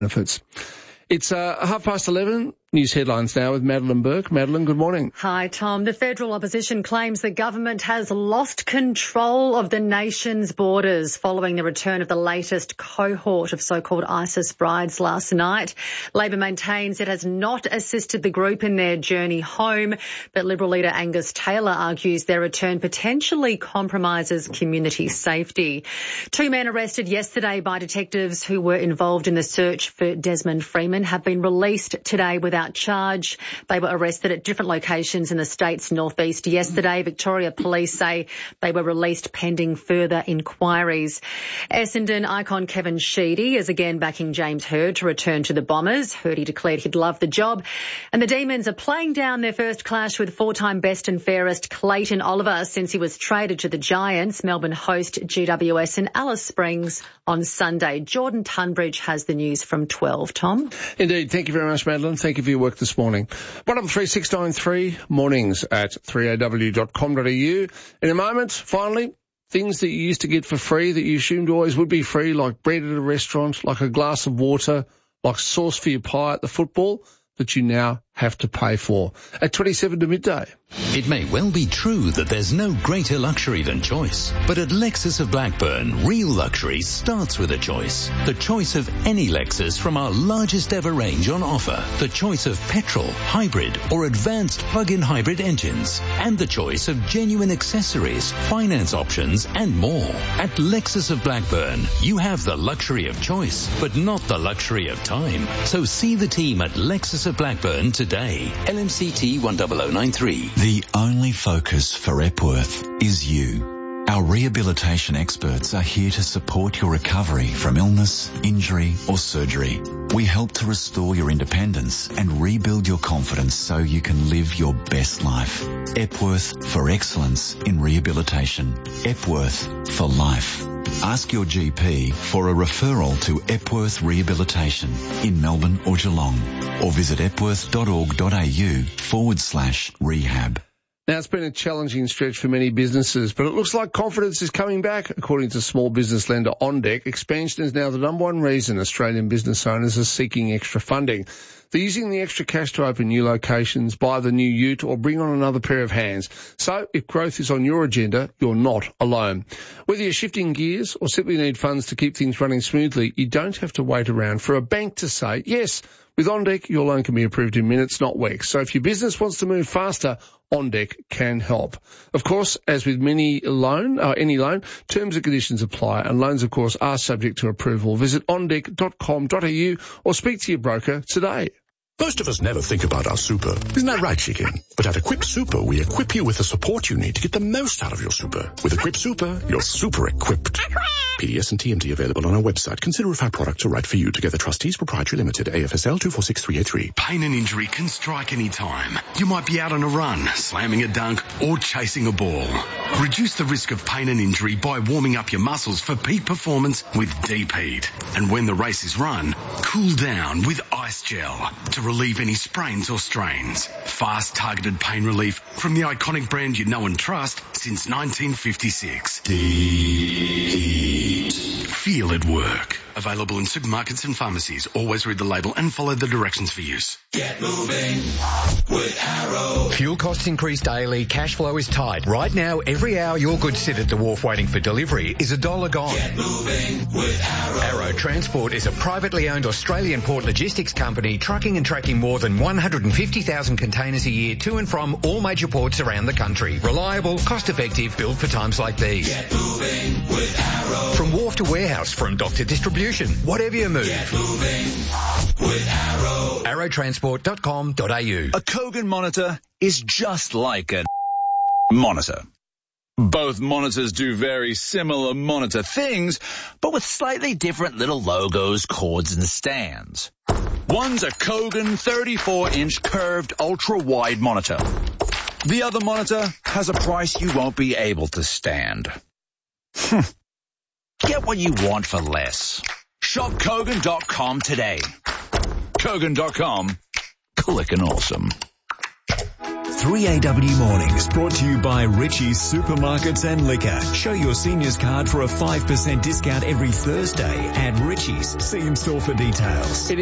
benefits. It's 11:30. News headlines now with Madeline Burke. Madeline, good morning. Hi, Tom. The federal opposition claims the government has lost control of the nation's borders following the return of the latest cohort of so-called ISIS brides last night. Labor maintains it has not assisted the group in their journey home, but Liberal leader Angus Taylor argues their return potentially compromises community safety. 2 men arrested yesterday by detectives who were involved in the search for Desmond Freeman have been released today without charge. They were arrested at different locations in the state's northeast yesterday. Victoria Police say they were released pending further inquiries. Essendon icon Kevin Sheedy is again backing James Hird to return to the Bombers. Hirdy declared he'd love the job. And the Demons are playing down their first clash with four-time best and fairest Clayton Oliver since he was traded to the Giants. Melbourne host GWS in Alice Springs on Sunday. Jordan Tunbridge has the news from 12, Tom. Indeed. Thank you very much, Madeline. Thank you for your work this morning. 133 mornings at 3aw.com.au. In a moment, finally, things that you used to get for free that you assumed always would be free, like bread at a restaurant, like a glass of water, like sauce for your pie at the football, that you now have to pay for at 27 to midday. It may well be true that there's no greater luxury than choice, but at Lexus of Blackburn, real luxury starts with a choice. The choice of any Lexus from our largest ever range on offer. The choice of petrol, hybrid or advanced plug-in hybrid engines. And the choice of genuine accessories, finance options and more. At Lexus of Blackburn, you have the luxury of choice, but not the luxury of time. So see the team at Lexus of Blackburn today. LMCT 10093. The only focus for Epworth is you. Our rehabilitation experts are here to support your recovery from illness, injury or surgery. We help to restore your independence and rebuild your confidence so you can live your best life. Epworth for excellence in rehabilitation. Epworth for life. Ask your GP for a referral to Epworth Rehabilitation in Melbourne or Geelong, or visit epworth.org.au/rehab. Now, it's been a challenging stretch for many businesses, but it looks like confidence is coming back. According to small business lender OnDeck, expansion is now the number one reason Australian business owners are seeking extra funding. They're using the extra cash to open new locations, buy the new ute, or bring on another pair of hands. So if growth is on your agenda, you're not alone. Whether you're shifting gears or simply need funds to keep things running smoothly, you don't have to wait around for a bank to say, yes, with OnDeck, your loan can be approved in minutes, not weeks. So if your business wants to move faster, OnDeck can help. Of course, as with any loan, terms and conditions apply, and loans, of course, are subject to approval. Visit ondeck.com.au or speak to your broker today. Most of us never think about our super. Isn't that right, Chicken? But at Equip Super, we equip you with the support you need to get the most out of your super. With Equip Super, you're super equipped. PDS and TMT available on our website. Consider if our products are right for you. Together Trustees Proprietary Limited, AFSL 246383. Pain and injury can strike any time. You might be out on a run, slamming a dunk, or chasing a ball. Reduce the risk of pain and injury by warming up your muscles for peak performance with Deep Heat. And when the race is run, cool down with Ice Gel to relieve any sprains or strains. Fast, targeted pain relief from the iconic brand you know and trust since 1956. Deep. Feel it work. Available in supermarkets and pharmacies. Always read the label and follow the directions for use. Get moving with Arrow. Fuel costs increase daily. Cash flow is tight. Right now, every hour your goods sit at the wharf waiting for delivery is $1 gone. Get moving with Arrow. Arrow Transport is a privately owned Australian port logistics company trucking and tracking more than 150,000 containers a year to and from all major ports around the country. Reliable, cost-effective, built for times like these. Get moving with Arrow. From wharf to warehouse, from dock to distribution, whatever you move. Get moving with Arrow. Arrowtransport.com.au. A Kogan monitor is just like a monitor. Both monitors do very similar monitor things, but with slightly different little logos, cords, and stands. One's a Kogan 34-inch curved ultra-wide monitor. The other monitor has a price you won't be able to stand. Get what you want for less. Shop Kogan.com today. Kogan.com. Clickin' awesome. 3AW Mornings, brought to you by Richie's Supermarkets and Liquor. Show your seniors card for a 5% discount every Thursday at Richie's. See in store for details.